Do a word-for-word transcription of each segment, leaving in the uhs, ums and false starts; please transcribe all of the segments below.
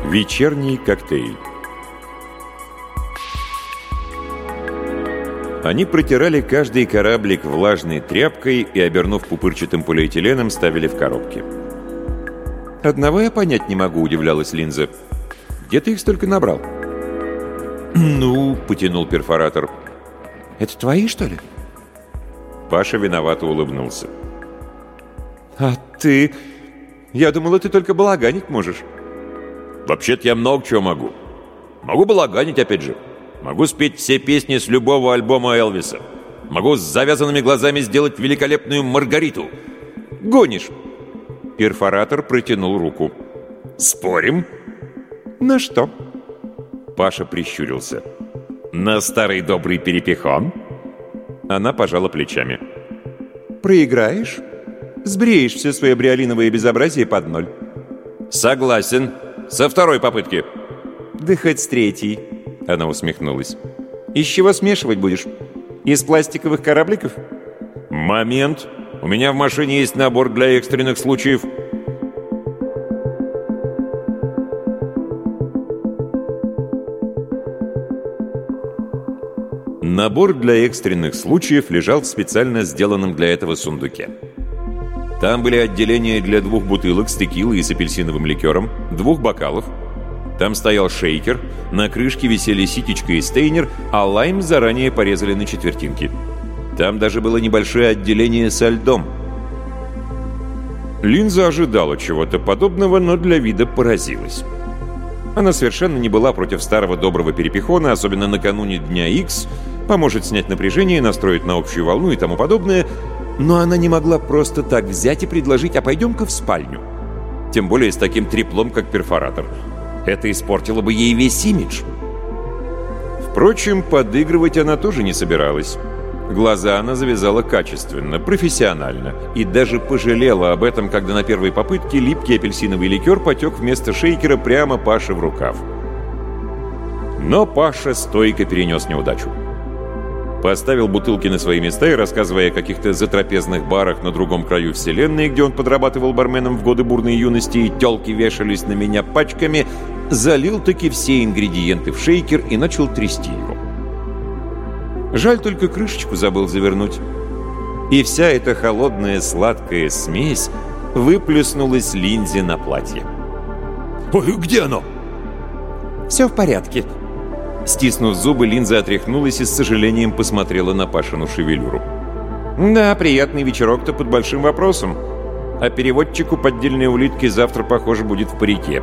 Вечерний коктейль. Они протирали каждый кораблик влажной тряпкой и, обернув пупырчатым полиэтиленом, ставили в коробки. «Одного я понять не могу», — удивлялась Линза. «Где ты их столько набрал?» «Ну», — потянул перфоратор. «Это твои, что ли?» Паша виновато улыбнулся. «А ты? Я думала, ты только балаганить можешь». «Вообще-то я много чего могу. Могу балаганить, опять же. Могу спеть все песни с любого альбома Элвиса. Могу с завязанными глазами сделать великолепную Маргариту». «Гонишь?» Перфоратор протянул руку. «Спорим?» «На что?» Паша прищурился. «На старый добрый перепихон?» Она пожала плечами. «Проиграешь? Сбреешь все свои бриолиновые безобразия под ноль». «Согласен. Со второй попытки». «Да хоть с третьей». Она усмехнулась. «Из чего смешивать будешь? Из пластиковых корабликов?» «Момент. У меня в машине есть набор для экстренных случаев». Набор для экстренных случаев лежал в специально сделанном для этого сундуке. Там были отделения для двух бутылок с текилой и с апельсиновым ликером, двух бокалов. Там стоял шейкер, на крышке висели ситечка и стейнер, а лайм заранее порезали на четвертинки. Там даже было небольшое отделение со льдом. Линза ожидала чего-то подобного, но для вида поразилась. Она совершенно не была против старого доброго перепихона, особенно накануне Дня Икс, поможет снять напряжение, настроить на общую волну и тому подобное, но она не могла просто так взять и предложить: «А пойдем-ка в спальню». Тем более с таким треплом, как перфоратор. Это испортило бы ей весь имидж. Впрочем, подыгрывать она тоже не собиралась. Глаза она завязала качественно, профессионально, и даже пожалела об этом, когда на первой попытке липкий апельсиновый ликер потек вместо шейкера прямо Паше в рукав. Но Паша стойко перенес неудачу. Поставил бутылки на свои места и, рассказывая о каких-то затрапезных барах на другом краю вселенной, где он подрабатывал барменом в годы бурной юности и тёлки вешались на меня пачками, залил таки все ингредиенты в шейкер и начал трясти его. Жаль, только крышечку забыл завернуть. И вся эта холодная сладкая смесь выплеснулась Линзе на платье. «Ой, где оно?» «Все в порядке». Стиснув зубы, Линза отряхнулась и с сожалением посмотрела на Пашину шевелюру. «Да, приятный вечерок-то под большим вопросом. А переводчику поддельной улитки завтра, похоже, будет в парике».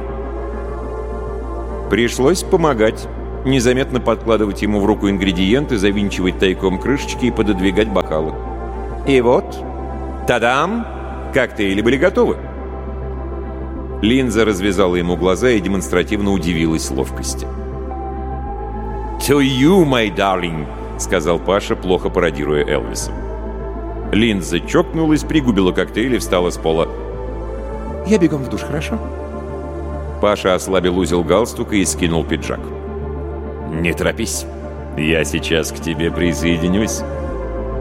Пришлось помогать. Незаметно подкладывать ему в руку ингредиенты, завинчивать тайком крышечки и пододвигать бокалы. И вот, тадам! Коктейли были готовы. Линза развязала ему глаза и демонстративно удивилась ловкости. «To you, my darling», — сказал Паша, плохо пародируя Элвиса. Линза чокнулась, пригубила коктейль и встала с пола. «Я бегом в душ, хорошо?» Паша ослабил узел галстука и скинул пиджак. «Не торопись, я сейчас к тебе присоединюсь».